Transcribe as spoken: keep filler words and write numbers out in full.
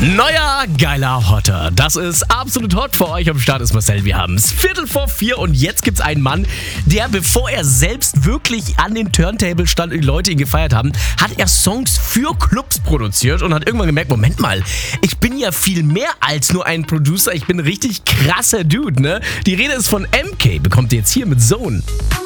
Neuer, geiler Hotter. Das ist absolut hot. Für euch am Start ist Marcel. Wir haben es Viertel vor vier und jetzt gibt's einen Mann, der, bevor er selbst wirklich an den Turntable stand und die Leute ihn gefeiert haben, hat er Songs für Clubs produziert und hat irgendwann gemerkt, Moment mal, ich bin ja viel mehr als nur ein Producer. Ich bin ein richtig krasser Dude, ne? Die Rede ist von M K, bekommt ihr jetzt hier mit Zone.